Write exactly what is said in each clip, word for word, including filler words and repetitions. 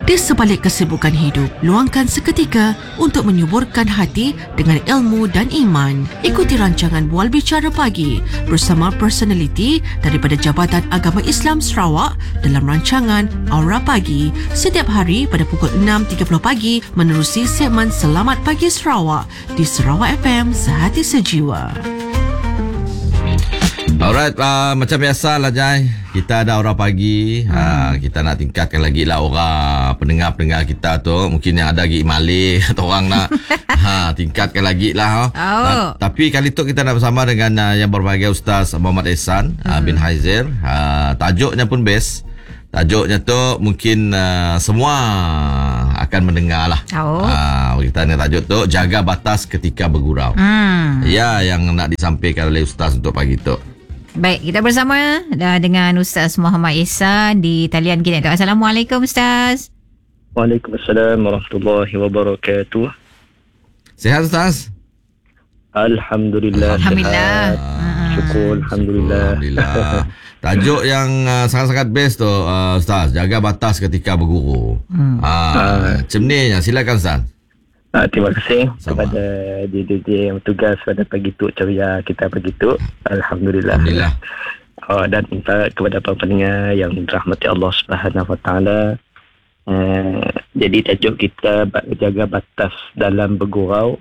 Di sebalik kesibukan hidup, luangkan seketika untuk menyuburkan hati dengan ilmu dan iman. Ikuti rancangan Bual Bicara Pagi bersama personaliti daripada Jabatan Agama Islam Sarawak dalam rancangan Aura Pagi setiap hari pada pukul enam tiga puluh pagi menerusi segmen Selamat Pagi Sarawak di Sarawak F M Sehati Sejiwa. Alright, uh, macam biasa lah Jai, kita ada Aura Pagi. hmm. uh, Kita nak tingkatkan lagi lah orang pendengar-pendengar kita tu. Mungkin yang ada lagi Malik atau orang nak ha, tingkatkan lagi lah. oh. uh, Tapi kali tu kita nak bersama dengan uh, yang berbahagia Ustaz Muhammad Ehsan hmm. uh, bin Haizir. uh, Tajuknya pun best. Tajuknya tu mungkin uh, semua akan mendengar lah. oh. uh, Kita ni tajuk tu Jaga Batas Ketika Bergurau. hmm. Ya, yang nak disampaikan oleh Ustaz untuk pagi tu. Baik, kita bersama dah dengan Ustaz Muhammad Ehsan di talian kita. Assalamualaikum Ustaz. Waalaikumsalam warahmatullahi wabarakatuh. Sihat Ustaz? Alhamdulillah. Alhamdulillah. Sihat. Syukur Alhamdulillah. Alhamdulillah. Tajuk yang uh, sangat-sangat best tu uh, Ustaz, Jaga Batas Ketika Berguru. hmm. uh, uh, Macam ni, silakan Ustaz. Uh, terima kasih Sama. kepada D J yang bertugas pada pagi tu, ceria kita pagi tu. Alhamdulillah. Alhamdulillah. Uh, dan uh, kepada para pendengar yang dirahmati Allah Subhanahu Wa Taala. Uh, jadi tajuk kita jaga batas dalam bergurau.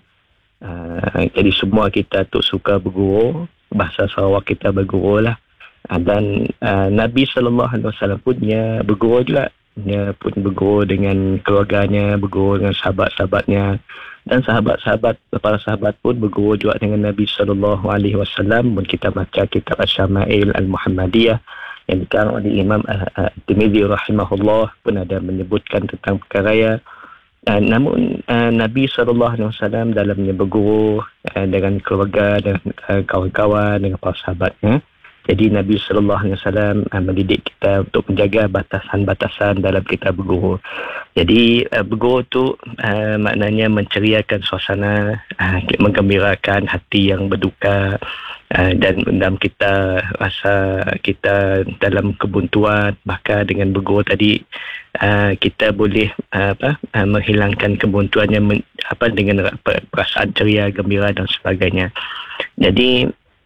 Uh, jadi semua kita tu suka bergurau. Bahasa Sarawak kita bergurau lah. Uh, dan uh, Nabi sallallahu alaihi wasallam pun dia bergurau juga. Dia pun bergurau dengan keluarganya, bergurau dengan sahabat-sahabatnya, dan sahabat-sahabat, para sahabat pun bergurau juga dengan Nabi sallallahu alaihi wasallam. Pun kita baca kitab Asy-Syama'il Al-Muhammadiyah yang dikarang oleh Imam At-Tirmidzi rahimahullah pun ada menyebutkan tentang perkara ya. Uh, namun uh, Nabi sallallahu alaihi wasallam dalamnya bergurau uh, dengan keluarga, dengan uh, kawan-kawan, dengan para sahabatnya. Jadi Nabi sallallahu alaihi wasallam uh, mendidik kita untuk menjaga batasan-batasan dalam kita bergurau. Jadi uh, bergurau tu uh, maknanya menceriakan suasana, uh, menggembirakan hati yang berduka, uh, dan dalam kita rasa kita dalam kebuntuan, maka dengan bergurau tadi uh, kita boleh uh, apa uh, menghilangkan kebuntuannya men, apa dengan perasaan ceria, gembira dan sebagainya. Jadi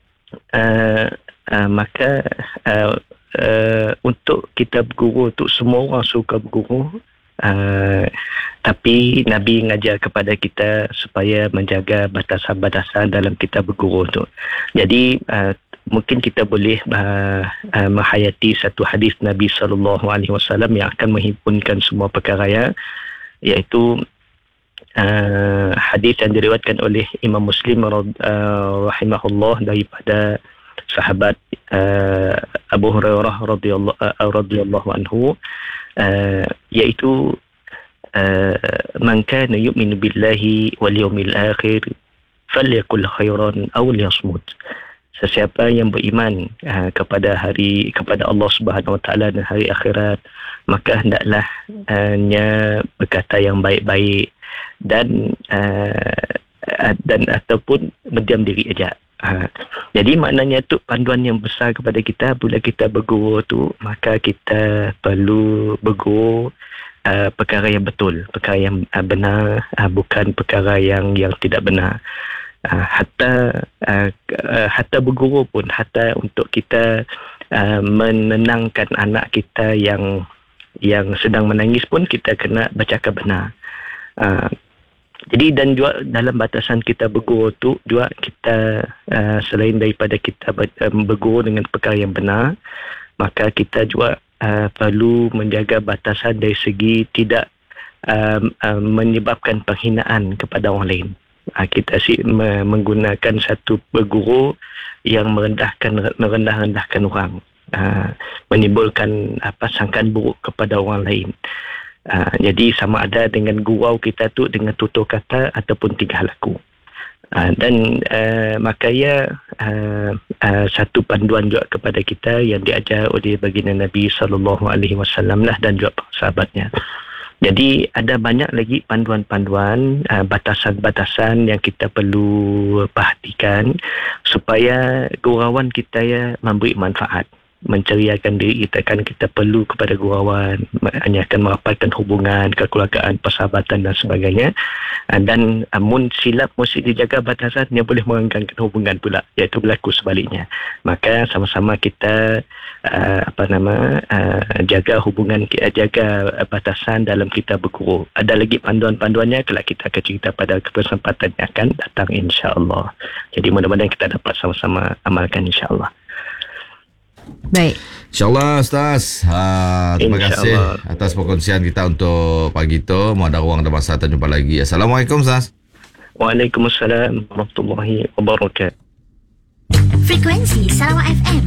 uh, Uh, maka uh, uh, untuk kita bergurau tu, semua orang suka bergurau, uh, tapi Nabi mengajar kepada kita supaya menjaga batasan-batasan dalam kita bergurau tu. Jadi uh, mungkin kita boleh uh, uh, menghayati satu hadis Nabi sallallahu alaihi wasallam yang akan menghimpunkan semua perkara ya, iaitu uh, hadis yang diriwayatkan oleh Imam Muslim uh, rahimahullah daripada sahabat uh, Abu Hurairah radhiyallahu uh, radhiyallahu anhu, uh, iaitu uh, man kana yu'minu billahi wal yawmil akhir falyakul khairan aw liyasmut. Sesiapa yang beriman uh, kepada hari kepada Allah Subhanahu Wa Taala dan hari akhirat, maka hendaklah uh, nya berkata yang baik-baik dan uh, dan ataupun berdiam diri aja. Ha. Jadi maknanya tu panduan yang besar kepada kita bila kita bergurau tu, maka kita perlu bergurau uh, perkara yang betul, perkara yang uh, benar, uh, bukan perkara yang yang tidak benar. Uh, hatta uh, uh, hatta bergurau pun, hatta untuk kita uh, menenangkan anak kita yang yang sedang menangis pun kita kena bercakap benar. Uh, Jadi dan juga dalam batasan kita bergurau tu juga kita uh, selain daripada kita bergurau dengan perkara yang benar, maka kita juga uh, perlu menjaga batasan dari segi tidak uh, uh, menyebabkan penghinaan kepada orang lain. Uh, kita si uh, menggunakan satu bergurau yang merendahkan merendah-rendahkan orang, uh, menimbulkan apa sangkaan buruk kepada orang lain. Uh, jadi sama ada dengan gurau kita tu dengan tutur kata ataupun tingkah laku. Uh, dan uh, maka ya uh, uh, satu panduan juga kepada kita yang diajar oleh baginda Nabi sallallahu alaihi wasallam lah dan juga sahabatnya. Jadi ada banyak lagi panduan-panduan, uh, batasan-batasan yang kita perlu perhatikan supaya gurauan kita ya memberi manfaat. menceriakan diri kita kan, kita perlu kepada gurauan, hanya akan merapatkan hubungan, kekeluargaan, persahabatan dan sebagainya. Uh, dan uh, mun silap mesti dijaga batasan yang boleh merenggangkan hubungan pula, iaitu berlaku sebaliknya. Maka sama-sama kita uh, apa nama uh, jaga hubungan, jaga batasan dalam kita bergurau. Ada lagi panduan-panduannya kalau kita akan cerita pada kesempatan yang akan datang, insya-Allah. Jadi mudah-mudahan kita dapat sama-sama amalkan, insya-Allah. Baik. InsyaAllah Ustaz. Ha, terima kasih InsyaAllah. atas perkongsian kita untuk pagi tu. Mau ada ruang dan masa kita jumpa lagi. Assalamualaikum Ustaz. Waalaikumsalam warahmatullahi wabarakatuh. Frekuensi Sarawak F M.